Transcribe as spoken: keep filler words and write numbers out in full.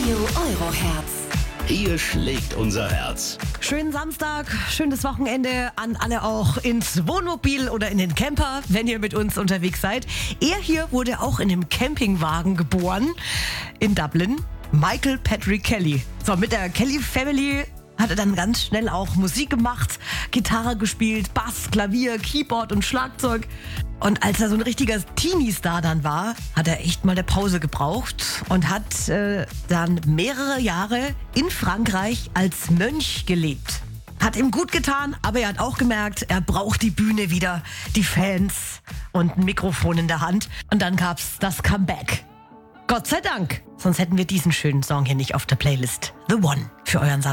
Radio Euroherz. Hier schlägt unser Herz. Schönen Samstag, schönes Wochenende an alle auch ins Wohnmobil oder in den Camper, wenn ihr mit uns unterwegs seid. Er hier wurde auch in einem Campingwagen geboren in Dublin. Michael Patrick Kelly. So, mit der Kelly Family hat er dann ganz schnell auch Musik gemacht, Gitarre gespielt, Bass, Klavier, Keyboard und Schlagzeug. Und als er so ein richtiger Teenie-Star dann war, hat er echt mal eine Pause gebraucht und hat äh, dann mehrere Jahre in Frankreich als Mönch gelebt. Hat ihm gut getan, aber er hat auch gemerkt, er braucht die Bühne wieder, die Fans und ein Mikrofon in der Hand. Und dann gab's das Comeback. Gott sei Dank, sonst hätten wir diesen schönen Song hier nicht auf der Playlist. The One für euren Samstag.